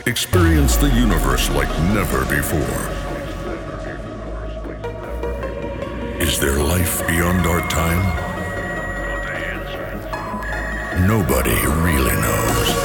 Experience the universe like never before. Is there life beyond our time? Nobody really knows.